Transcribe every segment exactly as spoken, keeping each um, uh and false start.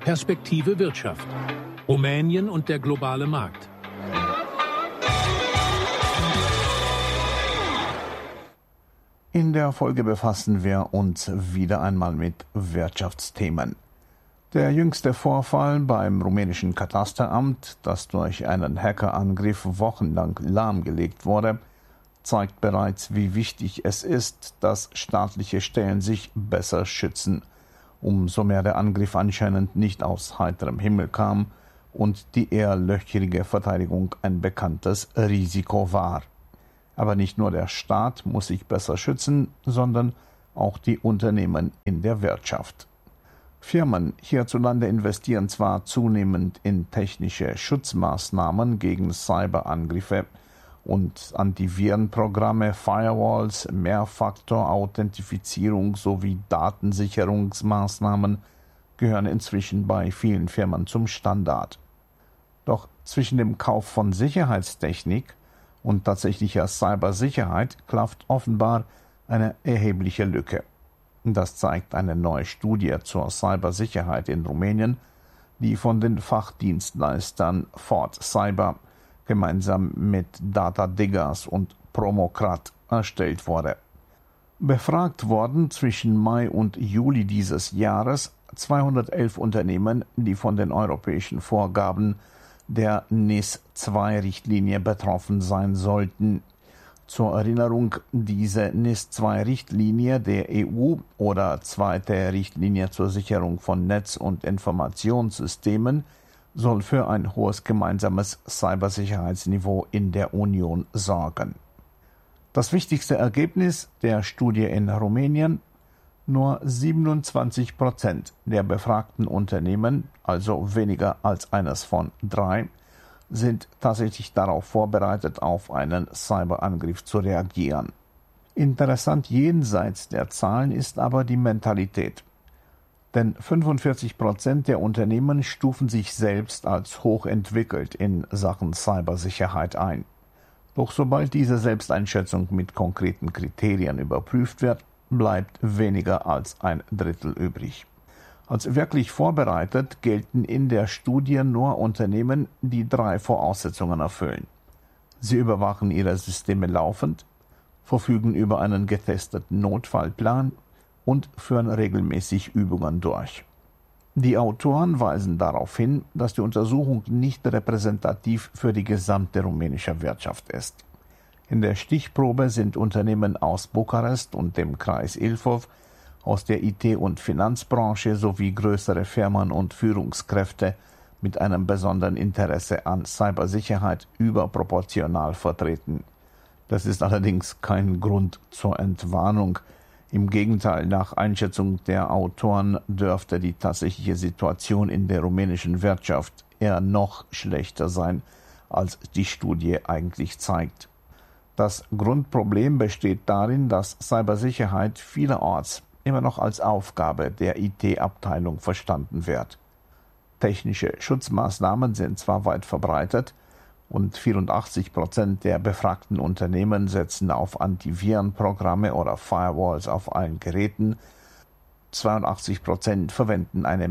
Perspektive Wirtschaft. Rumänien und der globale Markt. In der Folge befassen wir uns wieder einmal mit Wirtschaftsthemen. Der jüngste Vorfall beim rumänischen Katasteramt, das durch einen Hackerangriff wochenlang lahmgelegt wurde, zeigt bereits, wie wichtig es ist, dass staatliche Stellen sich besser schützen, umso mehr der Angriff anscheinend nicht aus heiterem Himmel kam und die eher löcherige Verteidigung ein bekanntes Risiko war. Aber nicht nur der Staat muss sich besser schützen, sondern auch die Unternehmen in der Wirtschaft. Firmen hierzulande investieren zwar zunehmend in technische Schutzmaßnahmen gegen Cyberangriffe und Antivirenprogramme, Firewalls, Mehrfaktor-Authentifizierung sowie Datensicherungsmaßnahmen gehören inzwischen bei vielen Firmen zum Standard. Doch zwischen dem Kauf von Sicherheitstechnik und tatsächlicher Cybersicherheit klafft offenbar eine erhebliche Lücke. Das zeigt eine neue Studie zur Cybersicherheit in Rumänien, die von den Fachdienstleistern Fort Cyber gemeinsam mit Datadiggers und Promocrat erstellt wurde. Befragt wurden zwischen Mai und Juli dieses Jahres zweihundertelf Unternehmen, die von den europäischen Vorgaben der N I S zwei Richtlinie betroffen sein sollten. Zur Erinnerung, diese N I S zwei Richtlinie der E U oder zweite Richtlinie zur Sicherung von Netz- und Informationssystemen soll für ein hohes gemeinsames Cybersicherheitsniveau in der Union sorgen. Das wichtigste Ergebnis der Studie in Rumänien: Nur siebenundzwanzig Prozent der befragten Unternehmen, also weniger als eines von drei, sind tatsächlich darauf vorbereitet, auf einen Cyberangriff zu reagieren. Interessant jenseits der Zahlen ist aber die Mentalität. Denn fünfundvierzig Prozent der Unternehmen stufen sich selbst als hochentwickelt in Sachen Cybersicherheit ein. Doch sobald diese Selbsteinschätzung mit konkreten Kriterien überprüft wird, bleibt weniger als ein Drittel übrig. Als wirklich vorbereitet gelten in der Studie nur Unternehmen, die drei Voraussetzungen erfüllen. Sie überwachen ihre Systeme laufend, verfügen über einen getesteten Notfallplan und führen regelmäßig Übungen durch. Die Autoren weisen darauf hin, dass die Untersuchung nicht repräsentativ für die gesamte rumänische Wirtschaft ist. In der Stichprobe sind Unternehmen aus Bukarest und dem Kreis Ilfov, aus der I T- und Finanzbranche sowie größere Firmen und Führungskräfte mit einem besonderen Interesse an Cybersicherheit überproportional vertreten. Das ist allerdings kein Grund zur Entwarnung. Im Gegenteil, nach Einschätzung der Autoren dürfte die tatsächliche Situation in der rumänischen Wirtschaft eher noch schlechter sein, als die Studie eigentlich zeigt. Das Grundproblem besteht darin, dass Cybersicherheit vielerorts immer noch als Aufgabe der I T-Abteilung verstanden wird. Technische Schutzmaßnahmen sind zwar weit verbreitet und vierundachtzig Prozent der befragten Unternehmen setzen auf Antivirenprogramme oder Firewalls auf allen Geräten, zweiundachtzig Prozent verwenden eine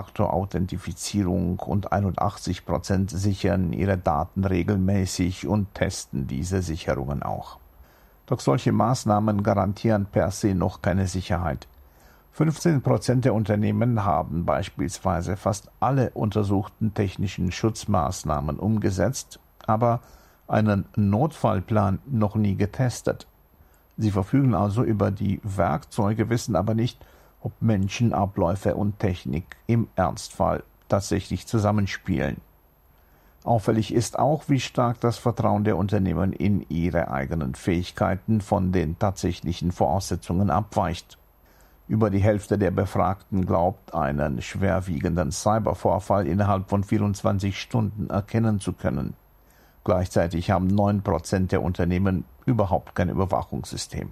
Mehrfaktor-Authentifizierung und einundachtzig Prozent sichern ihre Daten regelmäßig und testen diese Sicherungen auch. Doch solche Maßnahmen garantieren per se noch keine Sicherheit. fünfzehn Prozent der Unternehmen haben beispielsweise fast alle untersuchten technischen Schutzmaßnahmen umgesetzt, aber einen Notfallplan noch nie getestet. Sie verfügen also über die Werkzeuge, wissen aber nicht, ob Menschen, Abläufe und Technik im Ernstfall tatsächlich zusammenspielen. Auffällig ist auch, wie stark das Vertrauen der Unternehmen in ihre eigenen Fähigkeiten von den tatsächlichen Voraussetzungen abweicht. Über die Hälfte der Befragten glaubt, einen schwerwiegenden Cybervorfall innerhalb von vierundzwanzig Stunden erkennen zu können. Gleichzeitig haben neun Prozent der Unternehmen überhaupt kein Überwachungssystem.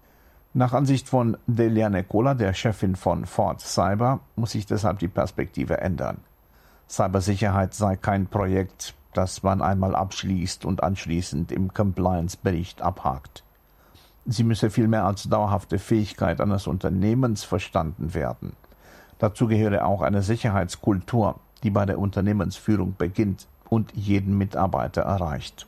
Nach Ansicht von Delia Necola, der Chefin von Fort Cyber, muss sich deshalb die Perspektive ändern. Cybersicherheit sei kein Projekt, das man einmal abschließt und anschließend im Compliance-Bericht abhakt. Sie müsse vielmehr als dauerhafte Fähigkeit eines Unternehmens verstanden werden. Dazu gehöre auch eine Sicherheitskultur, die bei der Unternehmensführung beginnt und jeden Mitarbeiter erreicht.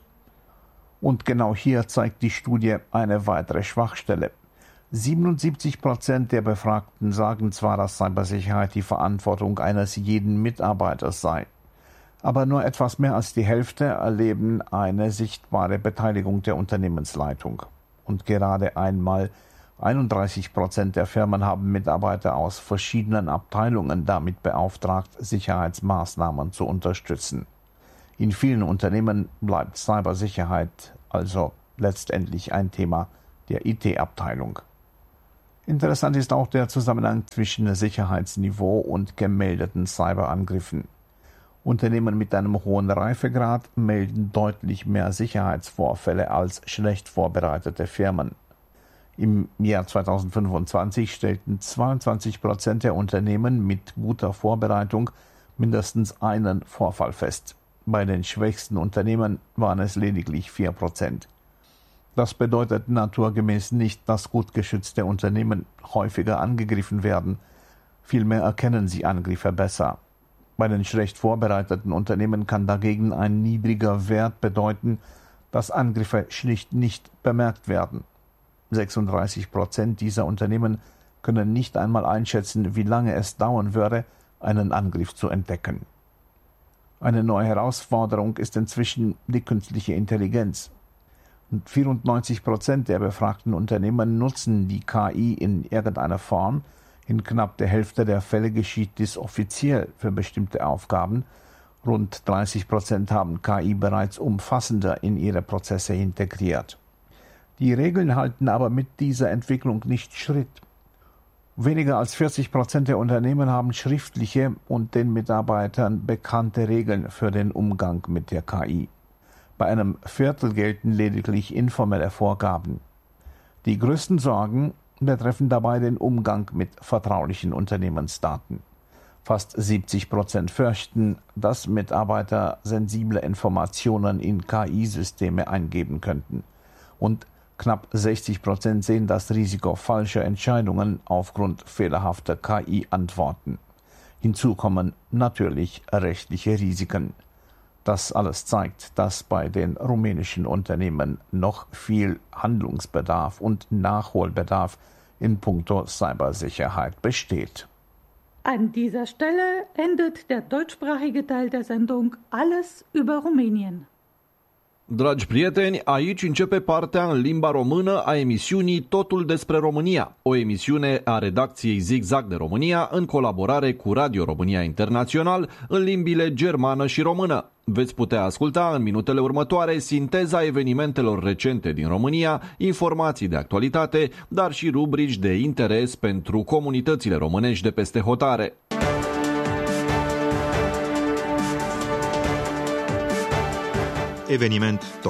Und genau hier zeigt die Studie eine weitere Schwachstelle. siebenundsiebzig Prozent der Befragten sagen zwar, dass Cybersicherheit die Verantwortung eines jeden Mitarbeiters sei. Aber nur etwas mehr als die Hälfte erleben eine sichtbare Beteiligung der Unternehmensleitung. Und gerade einmal einunddreißig Prozent der Firmen haben Mitarbeiter aus verschiedenen Abteilungen damit beauftragt, Sicherheitsmaßnahmen zu unterstützen. In vielen Unternehmen bleibt Cybersicherheit also letztendlich ein Thema der I T-Abteilung. Interessant ist auch der Zusammenhang zwischen Sicherheitsniveau und gemeldeten Cyberangriffen. Unternehmen mit einem hohen Reifegrad melden deutlich mehr Sicherheitsvorfälle als schlecht vorbereitete Firmen. Im Jahr zweitausendfünfundzwanzig stellten zweiundzwanzig Prozent der Unternehmen mit guter Vorbereitung mindestens einen Vorfall fest. Bei den schwächsten Unternehmen waren es lediglich vier Prozent. Das bedeutet naturgemäß nicht, dass gut geschützte Unternehmen häufiger angegriffen werden. Vielmehr erkennen sie Angriffe besser. Bei den schlecht vorbereiteten Unternehmen kann dagegen ein niedriger Wert bedeuten, dass Angriffe schlicht nicht bemerkt werden. sechsunddreißig Prozent dieser Unternehmen können nicht einmal einschätzen, wie lange es dauern würde, einen Angriff zu entdecken. Eine neue Herausforderung ist inzwischen die künstliche Intelligenz. vierundneunzig Prozent der befragten Unternehmen nutzen die K I in irgendeiner Form. In knapp der Hälfte der Fälle geschieht dies offiziell für bestimmte Aufgaben. Rund dreißig Prozent haben K I bereits umfassender in ihre Prozesse integriert. Die Regeln halten aber mit dieser Entwicklung nicht Schritt. Weniger als vierzig Prozent der Unternehmen haben schriftliche und den Mitarbeitern bekannte Regeln für den Umgang mit der K I. Bei einem Viertel gelten lediglich informelle Vorgaben. Die größten Sorgen betreffen dabei den Umgang mit vertraulichen Unternehmensdaten. Fast siebzig Prozent fürchten, dass Mitarbeiter sensible Informationen in K I-Systeme eingeben könnten. Und knapp sechzig Prozent sehen das Risiko falscher Entscheidungen aufgrund fehlerhafter K I-Antworten. Hinzu kommen natürlich rechtliche Risiken. Das alles zeigt, dass bei den rumänischen Unternehmen noch viel Handlungsbedarf und Nachholbedarf in puncto Cybersicherheit besteht. An dieser Stelle endet der deutschsprachige Teil der Sendung Alles über Rumänien. Dragi prieteni, aici începe partea în limba română a emisiunii Totul despre România, o emisiune a redacției Zigzag de România în colaborare cu Radio România Internațional în limbile germană și română. Veți putea asculta în minutele următoare sinteza evenimentelor recente din România, informații de actualitate, dar și rubrici de interes pentru comunitățile românești de peste hotare. Eveniment top.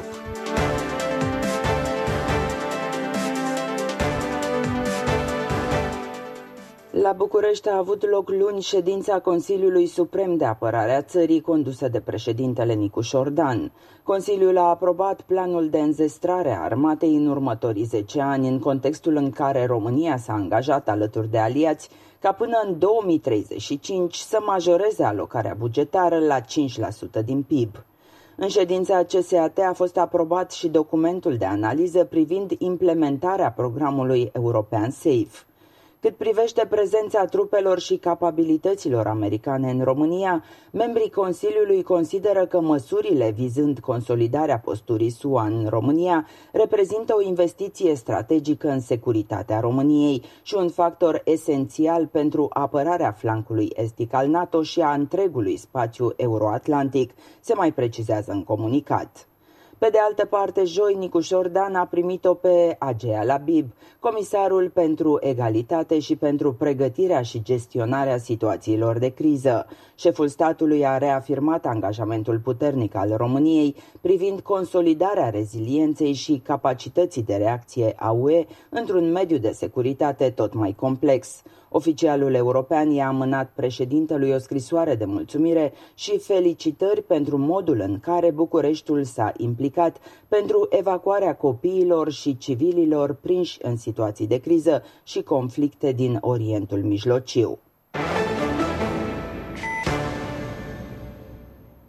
La București a avut loc luni ședința Consiliului Suprem de Apărare a țării, condusă de președintele Nicu Șordan. Consiliul a aprobat planul de înzestrare a armatei în următorii zece ani, în contextul în care România s-a angajat alături de aliați ca până în două mii treizeci și cinci să majoreze alocarea bugetară la cinci la sută din P I B. În ședința C S A T a fost aprobat și documentul de analiză privind implementarea programului european SAFE. Cât privește prezența trupelor și capabilităților americane în România, membrii Consiliului consideră că măsurile vizând consolidarea posturii S U A în România reprezintă o investiție strategică în securitatea României și un factor esențial pentru apărarea flancului estic al NATO și a întregului spațiu euroatlantic, se mai precizează în comunicat. Pe de altă parte, joi, Nicu Șordan a primit-o pe Agea Labib, comisarul pentru egalitate și pentru pregătirea și gestionarea situațiilor de criză. Șeful statului a reafirmat angajamentul puternic al României privind consolidarea rezilienței și capacității de reacție a U E într-un mediu de securitate tot mai complex. Oficialul european i-a amânat președintelui o scrisoare de mulțumire și felicitări pentru modul în care Bucureștiul s-a implicat pentru evacuarea copiilor și civililor prinși în situații de criză și conflicte din Orientul Mijlociu.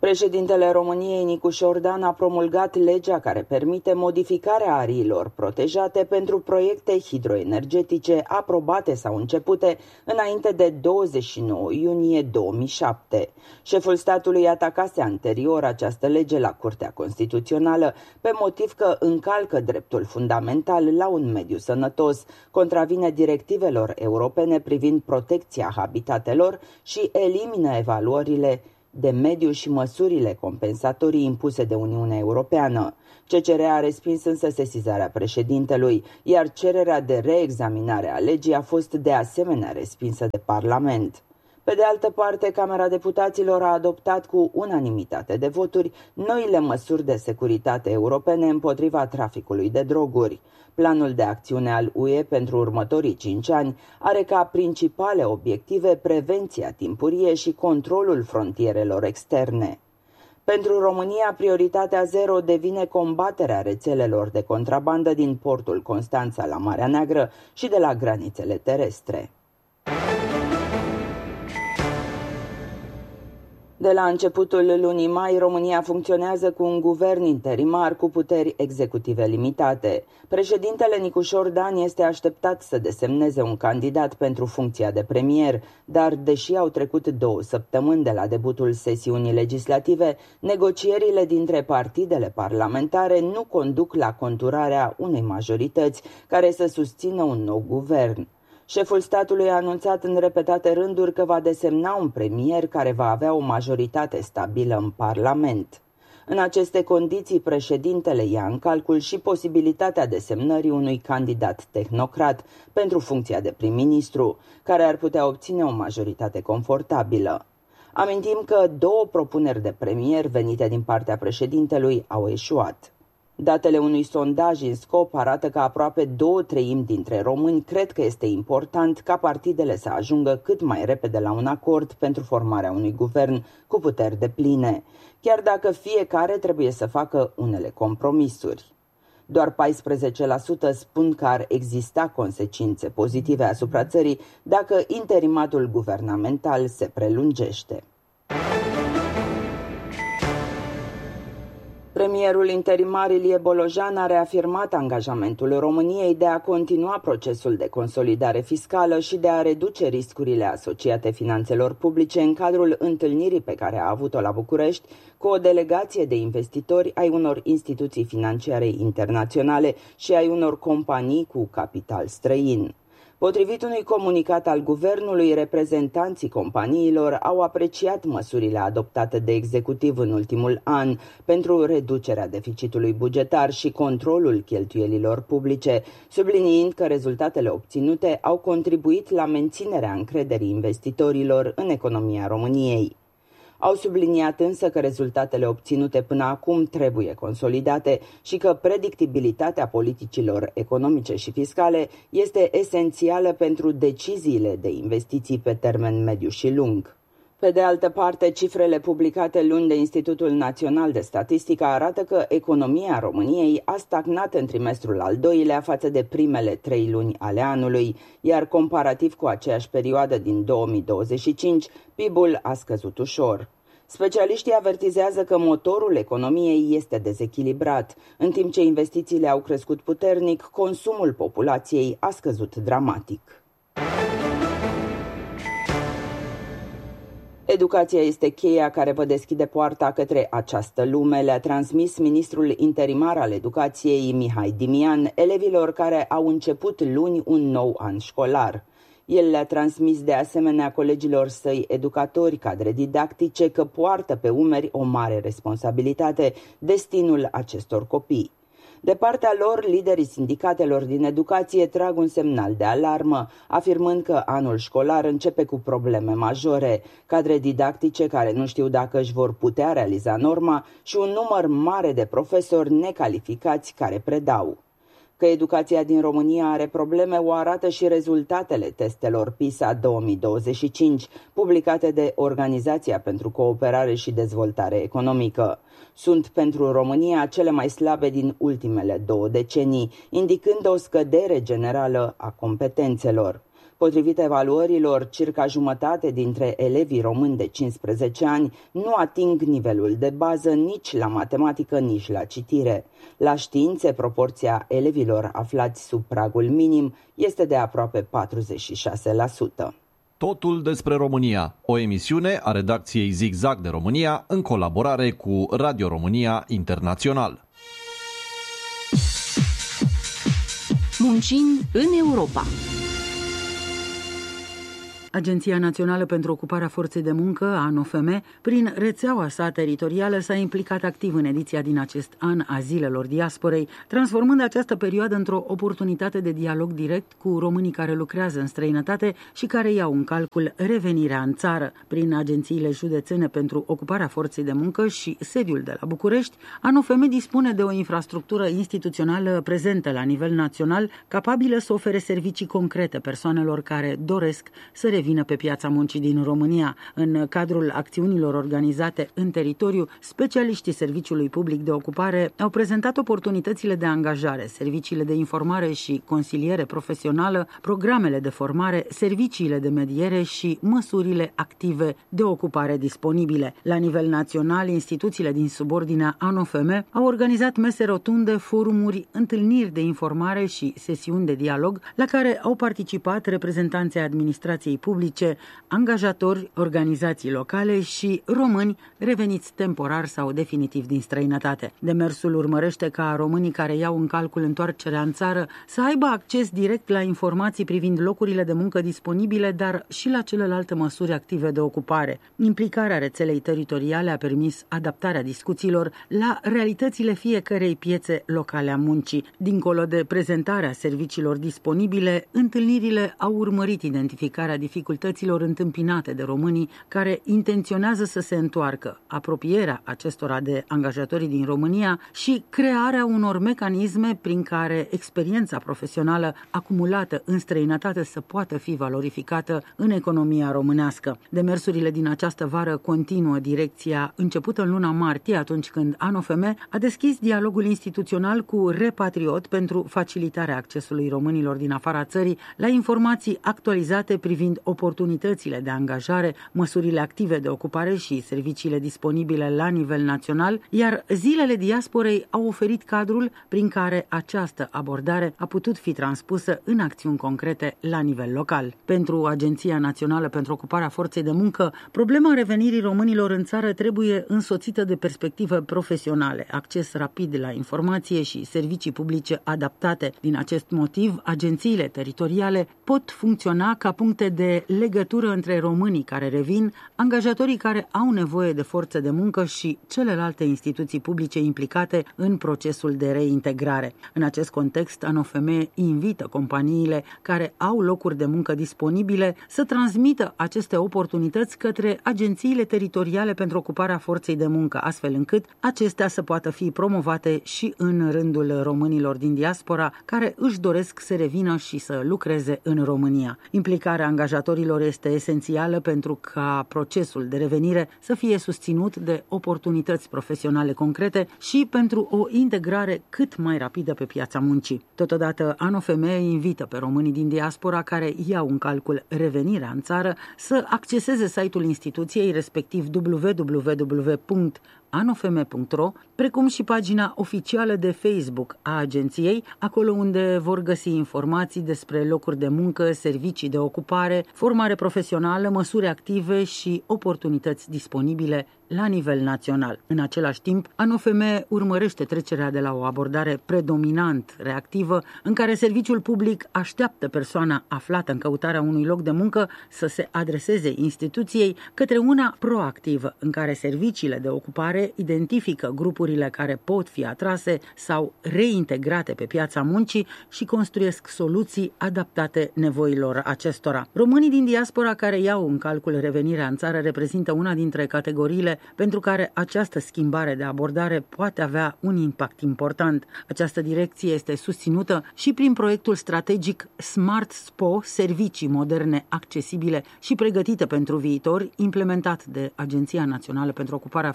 Președintele României, Nicu Șordan, a promulgat legea care permite modificarea ariilor protejate pentru proiecte hidroenergetice aprobate sau începute înainte de douăzeci și nouă iunie două mii șapte. Șeful statului atacase anterior această lege la Curtea Constituțională pe motiv că încalcă dreptul fundamental la un mediu sănătos, contravine directivelor europene privind protecția habitatelor și elimină evaluările de mediu și măsurile compensatorii impuse de Uniunea Europeană. C C R a respins însă sesizarea președintelui, iar cererea de reexaminare a legii a fost de asemenea respinsă de Parlament. Pe de altă parte, Camera Deputaților a adoptat cu unanimitate de voturi noile măsuri de securitate europene împotriva traficului de droguri. Planul de acțiune al U E pentru următorii cinci ani are ca principale obiective prevenția timpurie și controlul frontierelor externe. Pentru România, prioritatea zero devine combaterea rețelelor de contrabandă din portul Constanța la Marea Neagră și de la granițele terestre. De la începutul lunii mai, România funcționează cu un guvern interimar cu puteri executive limitate. Președintele Nicu Șordan este așteptat să desemneze un candidat pentru funcția de premier, dar deși au trecut două săptămâni de la debutul sesiunii legislative, negocierile dintre partidele parlamentare nu conduc la conturarea unei majorități care să susțină un nou guvern. Șeful statului a anunțat în repetate rânduri că va desemna un premier care va avea o majoritate stabilă în Parlament. În aceste condiții, președintele ia în calcul și posibilitatea desemnării unui candidat tehnocrat pentru funcția de prim-ministru, care ar putea obține o majoritate confortabilă. Amintim că două propuneri de premier venite din partea președintelui au eșuat. Datele unui sondaj în Scop arată că aproape două treimi dintre români cred că este important ca partidele să ajungă cât mai repede la un acord pentru formarea unui guvern cu puteri depline, chiar dacă fiecare trebuie să facă unele compromisuri. Doar paisprezece la sută spun că ar exista consecințe pozitive asupra țării dacă interimatul guvernamental se prelungește. Premierul interimar Ilie Bolojan a reafirmat angajamentul României de a continua procesul de consolidare fiscală și de a reduce riscurile asociate finanțelor publice în cadrul întâlnirii pe care a avut-o la București cu o delegație de investitori ai unor instituții financiare internaționale și ai unor companii cu capital străin. Potrivit unui comunicat al guvernului, reprezentanții companiilor au apreciat măsurile adoptate de executiv în ultimul an pentru reducerea deficitului bugetar și controlul cheltuielilor publice, subliniind că rezultatele obținute au contribuit la menținerea încrederii investitorilor în economia României. Au subliniat însă că rezultatele obținute până acum trebuie consolidate și că predictibilitatea politicilor economice și fiscale este esențială pentru deciziile de investiții pe termen mediu și lung. Pe de altă parte, cifrele publicate luni de Institutul Național de Statistică arată că economia României a stagnat în trimestrul al doilea față de primele trei luni ale anului, iar comparativ cu aceeași perioadă din două mii douăzeci și cinci, P I B-ul a scăzut ușor. Specialiștii avertizează că motorul economiei este dezechilibrat. În timp ce investițiile au crescut puternic, consumul populației a scăzut dramatic. Educația este cheia care vă deschide poarta către această lume, le-a transmis ministrul interimar al educației Mihai Dimian elevilor care au început luni un nou an școlar. El le-a transmis de asemenea colegilor săi educatori, cadre didactice, că poartă pe umeri o mare responsabilitate, destinul acestor copii. De partea lor, liderii sindicatelor din educație trag un semnal de alarmă, afirmând că anul școlar începe cu probleme majore, cadre didactice care nu știu dacă își vor putea realiza norma și un număr mare de profesori necalificați care predau. Că educația din România are probleme o arată și rezultatele testelor PISA două mii douăzeci și cinci, publicate de Organizația pentru Cooperare și Dezvoltare Economică. Sunt pentru România cele mai slabe din ultimele două decenii, indicând o scădere generală a competențelor. Potrivit evaluărilor, circa jumătate dintre elevii români de cincisprezece ani nu ating nivelul de bază nici la matematică, nici la citire. La științe, proporția elevilor aflați sub pragul minim este de aproape patruzeci și șase la sută. Totul despre România, o emisiune a redacției Zigzag de România în colaborare cu Radio România Internațional. Muncind în Europa. Agenția Națională pentru Ocuparea Forței de Muncă, ANOFM, prin rețeaua sa teritorială s-a implicat activ în ediția din acest an a Zilelor Diasporei, transformând această perioadă într-o oportunitate de dialog direct cu românii care lucrează în străinătate și care iau în calcul revenirea în țară. Prin agențiile județene pentru ocuparea forței de muncă și sediul de la București, ANOFM dispune de o infrastructură instituțională prezentă la nivel național, capabilă să ofere servicii concrete persoanelor care doresc să revină pe piața muncii din România. În cadrul acțiunilor organizate în teritoriu, specialiștii Serviciului Public de Ocupare au prezentat oportunitățile de angajare, serviciile de informare și consiliere profesională, programele de formare, serviciile de mediere și măsurile active de ocupare disponibile. La nivel național, instituțiile din subordinea ANOFM au organizat mese rotunde, forumuri, întâlniri de informare și sesiuni de dialog, la care au participat reprezentanții administrației publice, angajatori, organizații locale și români reveniți temporar sau definitiv din străinătate. Demersul urmărește ca românii care iau în calcul întoarcerea în țară să aibă acces direct la informații privind locurile de muncă disponibile, dar și la celelalte măsuri active de ocupare. Implicarea rețelei teritoriale a permis adaptarea discuțiilor la realitățile fiecărei piețe locale a muncii. Dincolo de prezentarea serviciilor disponibile, întâlnirile au urmărit identificarea dificultăților întâmpinate de românii care intenționează să se întoarcă, apropierea acestora de angajatorii din România și crearea unor mecanisme prin care experiența profesională acumulată în străinătate să poată fi valorificată în economia românească. Demersurile din această vară continuă direcția începută în luna martie, atunci când ANOFM a deschis dialogul instituțional cu Repatriot pentru facilitarea accesului românilor din afara țării la informații actualizate privind oportunitățile de angajare, măsurile active de ocupare și serviciile disponibile la nivel național, iar Zilele Diasporei au oferit cadrul prin care această abordare a putut fi transpusă în acțiuni concrete la nivel local. Pentru Agenția Națională pentru Ocuparea Forței de Muncă, problema revenirii românilor în țară trebuie însoțită de perspective profesionale, acces rapid la informație și servicii publice adaptate. Din acest motiv, agențiile teritoriale pot funcționa ca puncte de legătură între românii care revin, angajatorii care au nevoie de forță de muncă și celelalte instituții publice implicate în procesul de reintegrare. În acest context, ANOFM invită companiile care au locuri de muncă disponibile să transmită aceste oportunități către agențiile teritoriale pentru ocuparea forței de muncă, astfel încât acestea să poată fi promovate și în rândul românilor din diaspora care își doresc să revină și să lucreze în România. Implicarea angajatorilor este esențială pentru ca procesul de revenire să fie susținut de oportunități profesionale concrete și pentru o integrare cât mai rapidă pe piața muncii. Totodată, ANOFM invită pe românii din diaspora care iau în calcul revenirea în țară să acceseze site-ul instituției, respectiv w w w punct anofm punct ro, precum și pagina oficială de Facebook a agenției, acolo unde vor găsi informații despre locuri de muncă, servicii de ocupare, formare profesională, măsuri active și oportunități disponibile la nivel național. În același timp, ANOFM urmărește trecerea de la o abordare predominant reactivă, în care serviciul public așteaptă persoana aflată în căutarea unui loc de muncă să se adreseze instituției, către una proactivă, în care serviciile de ocupare identifică grupurile care pot fi atrase sau reintegrate pe piața muncii și construiesc soluții adaptate nevoilor acestora. Românii din diaspora care iau în calcul revenirea în țară reprezintă una dintre categoriile pentru care această schimbare de abordare poate avea un impact important. Această direcție este susținută și prin proiectul strategic Smart S P O, servicii moderne, accesibile și pregătite pentru viitor, implementat de Agenția Națională pentru Ocuparea Forței de Muncă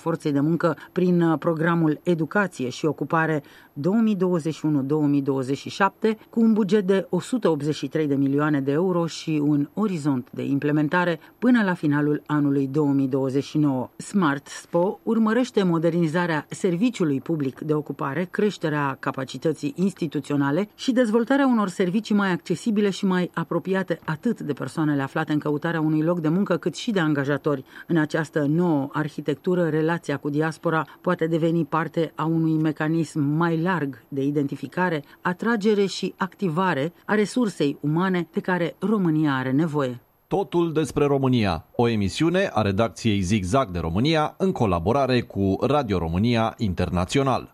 muncă prin programul Educație și Ocupare două mii douăzeci și unu două mii douăzeci și șapte, cu un buget de o sută optzeci și trei de milioane de euro și un orizont de implementare până la finalul anului două mii douăzeci și nouă. Smart S P O urmărește modernizarea serviciului public de ocupare, creșterea capacității instituționale și dezvoltarea unor servicii mai accesibile și mai apropiate atât de persoanele aflate în căutarea unui loc de muncă, cât și de angajatori. În această nouă arhitectură, relația cu diaspora poate deveni parte a unui mecanism mai larg de identificare, atragere și activare a resursei umane de care România are nevoie. Totul despre România, o emisiune a redacției Zigzag de România în colaborare cu Radio România Internațional.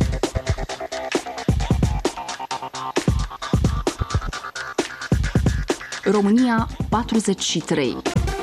România patruzeci și trei.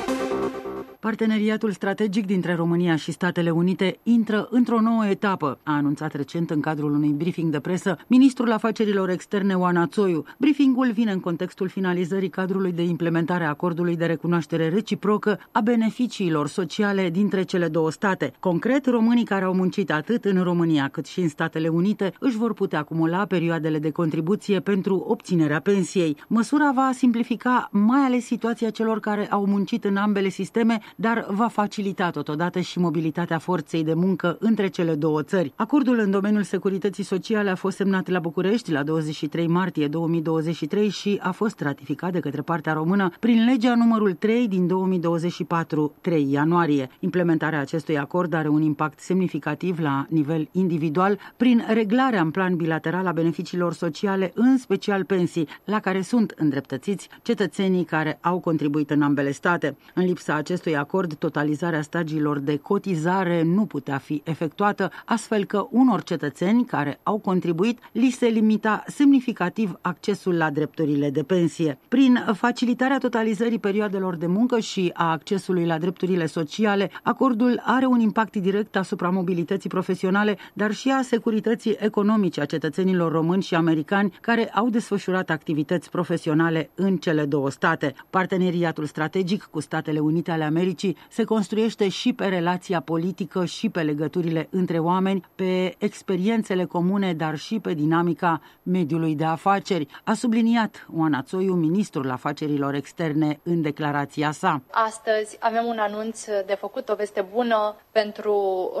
Parteneriatul strategic dintre România și Statele Unite intră într-o nouă etapă, a anunțat recent în cadrul unui briefing de presă ministrul afacerilor externe Oana Țoiu. Briefingul vine în contextul finalizării cadrului de implementare a acordului de recunoaștere reciprocă a beneficiilor sociale dintre cele două state. Concret, românii care au muncit atât în România cât și în Statele Unite își vor putea acumula perioadele de contribuție pentru obținerea pensiei. Măsura va simplifica mai ales situația celor care au muncit în ambele sisteme, dar va facilita totodată și mobilitatea forței de muncă între cele două țări. Acordul în domeniul securității sociale a fost semnat la București la douăzeci și trei martie două mii douăzeci și trei și a fost ratificat de către partea română prin legea numărul trei din două mii douăzeci și patru, trei ianuarie. Implementarea acestui acord are un impact semnificativ la nivel individual prin reglarea în plan bilateral a beneficiilor sociale, în special pensii, la care sunt îndreptățiți cetățenii care au contribuit în ambele state. În lipsa acestui acord, totalizarea stagiilor de cotizare nu putea fi efectuată, astfel că unor cetățeni care au contribuit li se limita semnificativ accesul la drepturile de pensie. Prin facilitarea totalizării perioadelor de muncă și a accesului la drepturile sociale, acordul are un impact direct asupra mobilității profesionale, dar și a securității economice a cetățenilor români și americani care au desfășurat activități profesionale în cele două state. Parteneriatul strategic cu Statele Unite ale Americii se construiește și pe relația politică și pe legăturile între oameni, pe experiențele comune, dar și pe dinamica mediului de afaceri, a subliniat Oana Țoiu, ministrul afacerilor externe, în declarația sa. Astăzi avem un anunț de făcut, o veste bună pentru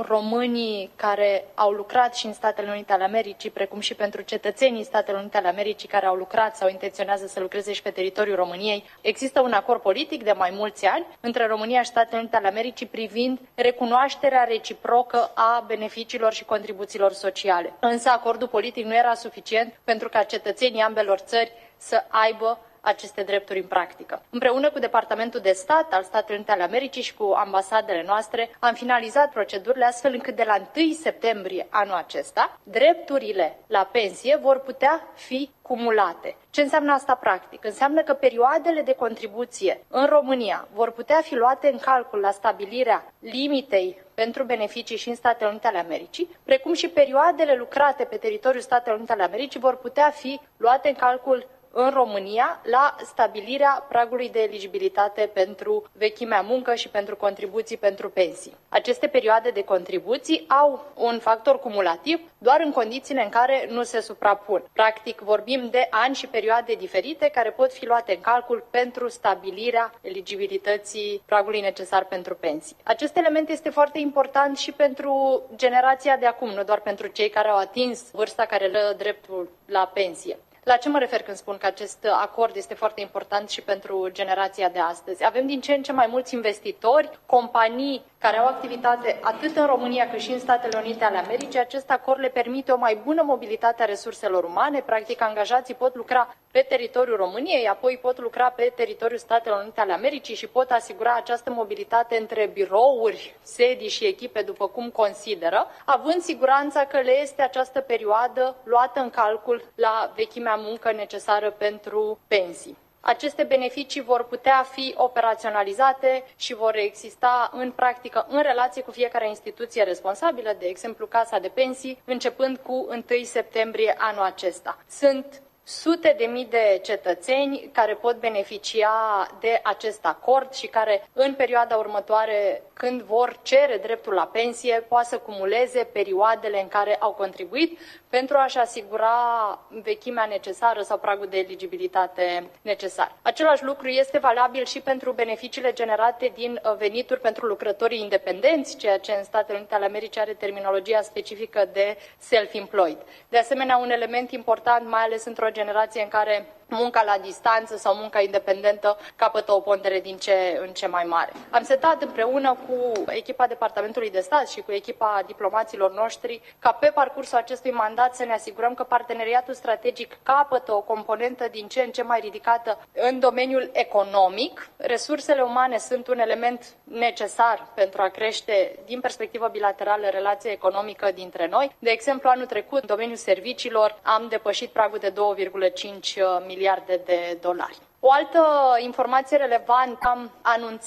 românii care au lucrat și în Statele Unite ale Americii, precum și pentru cetățenii Statelor Unite ale Americii care au lucrat sau intenționează să lucreze și pe teritoriul României. Există un acord politic de mai mulți ani între România și Statele Unite ale Americii privind recunoașterea reciprocă a beneficiilor și contribuțiilor sociale. Însă acordul politic nu era suficient pentru ca cetățenii ambelor țări să aibă aceste drepturi în practică. Împreună cu Departamentul de Stat al Statelor Unite ale Americii și cu ambasadele noastre am finalizat procedurile astfel încât de la întâi septembrie anul acesta drepturile la pensie vor putea fi cumulate. Ce înseamnă asta practic? Înseamnă că perioadele de contribuție în România vor putea fi luate în calcul la stabilirea limitei pentru beneficii și în Statele Unite ale Americii, precum și perioadele lucrate pe teritoriul Statelor Unite ale Americii vor putea fi luate în calcul în România la stabilirea pragului de eligibilitate pentru vechimea muncă și pentru contribuții pentru pensii. Aceste perioade de contribuții au un factor cumulativ doar în condițiile în care nu se suprapun. Practic vorbim de ani și perioade diferite care pot fi luate în calcul pentru stabilirea eligibilității pragului necesar pentru pensii. Acest element este foarte important și pentru generația de acum, nu doar pentru cei care au atins vârsta care le dă dreptul la pensie. La ce mă refer când spun că acest acord este foarte important și pentru generația de astăzi? Avem din ce în ce mai mulți investitori, companii care au activitate atât în România cât și în Statele Unite ale Americii. Acest acord le permite o mai bună mobilitate a resurselor umane. Practic, angajații pot lucra pe teritoriul României, apoi pot lucra pe teritoriul Statelor Unite ale Americii și pot asigura această mobilitate între birouri, sedii și echipe, după cum consideră, având siguranța că le este această perioadă luată în calcul la vechimea muncă necesară pentru pensii. Aceste beneficii vor putea fi operaționalizate și vor exista în practică în relație cu fiecare instituție responsabilă, de exemplu Casa de Pensii, începând cu întâi septembrie anul acesta. Sunt sute de mii de cetățeni care pot beneficia de acest acord și care în perioada următoare, când vor cere dreptul la pensie, poate să cumuleze perioadele în care au contribuit pentru a-și asigura vechimea necesară sau pragul de eligibilitate necesar. Același lucru este valabil și pentru beneficiile generate din venituri pentru lucrătorii independenți, ceea ce în Statele Unite ale Americii are terminologia specifică de self-employed. De asemenea, un element important, mai ales într-o generație în care munca la distanță sau munca independentă capătă o pondere din ce în ce mai mare. Am setat împreună cu echipa Departamentului de Stat și cu echipa diplomaților noștri ca pe parcursul acestui mandat să ne asigurăm că parteneriatul strategic capătă o componentă din ce în ce mai ridicată în domeniul economic. Resursele umane sunt un element necesar pentru a crește din perspectivă bilaterală relația economică dintre noi. De exemplu, anul trecut, în domeniul serviciilor, am depășit pragul de două virgulă cinci miliarde de dolari. O altă informație relevantă, am anunțat